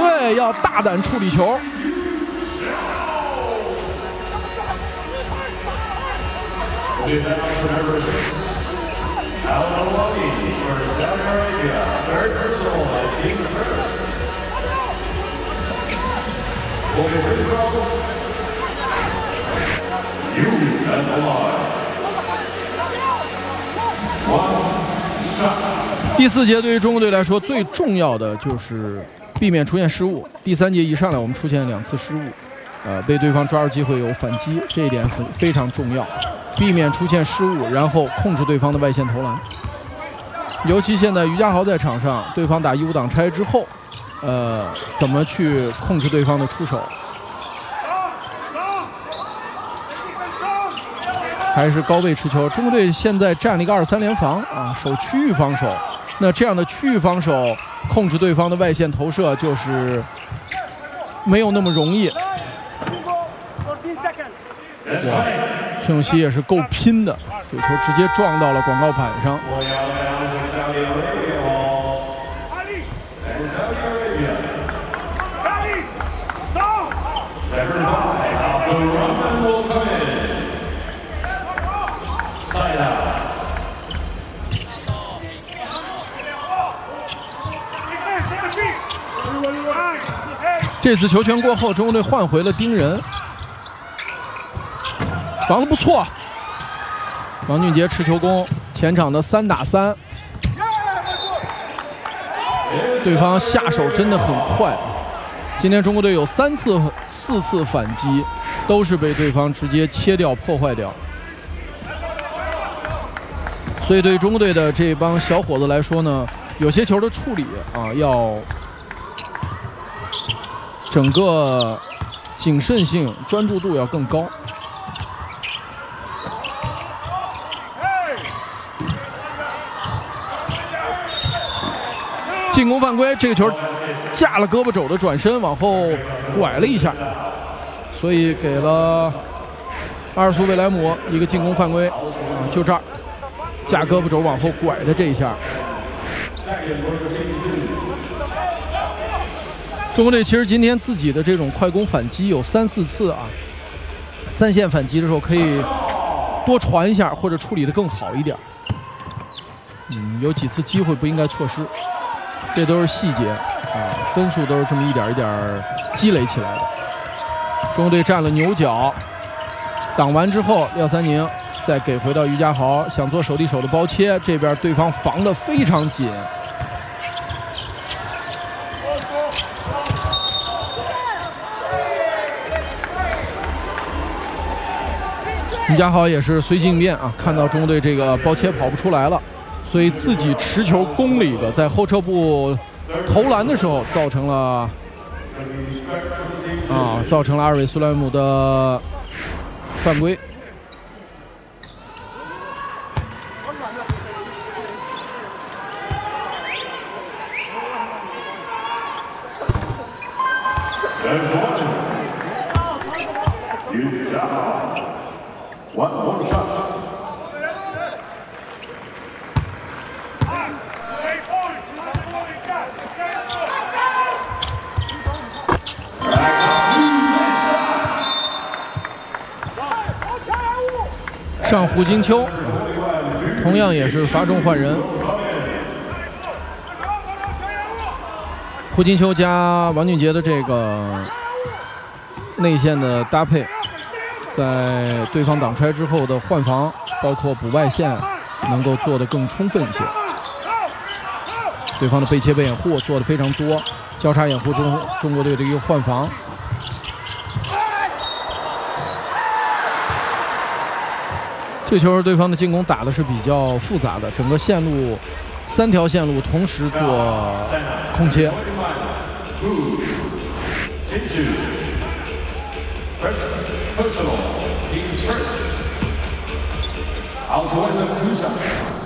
对，要大胆处理球。第4节对于中国队来说最重要的就是避免出现失误。第3节一上来我们出现2次失误，被对方抓住机会有反击，这一点非常重要，避免出现失误，然后控制对方的外线投篮。尤其现在于家豪在场上，对方打15挡拆之后，怎么去控制对方的出手？还是高位持球。中国队现在站了一个2-3联防啊，守区域防守。那这样的区域防守控制对方的外线投射，就是没有那么容易。哇，崔永熙也是够拼的，这球直接撞到了广告板上。这次球权过后，中国队换回了丁仁，防得不错。王俊杰持球攻，前场的3打3，对方下手真的很快。今天中国队有4次反击，都是被对方直接切掉、破坏掉。所以对于中国队的这帮小伙子来说呢，有些球的处理啊，要整个谨慎性、专注度要更高。进攻犯规，这个球架了胳膊肘的转身往后拐了一下，所以给了阿尔苏维莱姆一个进攻犯规，就这儿架胳膊肘往后拐的这一下。中国队其实今天自己的这种快攻反击有3、4次啊，3线反击的时候可以多传一下或者处理得更好一点。有几次机会不应该错失，这都是细节啊，分数都是这么一点一点积累起来的。中国队占了牛角，挡完之后廖三宁再给回到于家豪，想做手递手的包切，这边对方防得非常紧。于家豪也是随机应变啊，看到中国队这个包切跑不出来了，所以自己持球攻了一个，在后撤步投篮的时候造成了阿尔韦苏莱姆的犯规。 One shot. 上胡金秋，同样也是罚中换人。胡金秋加王俊杰的这个内线的搭配，在对方挡拆之后的换防，包括补外线，能够做得更充分一些。对方的背切背掩护做得非常多，交叉掩护中国队的一个换防。这球对方的进攻打的是比较复杂的，整个线路3条线路同时做空切。 Personal, team's first. Also, 2 shots.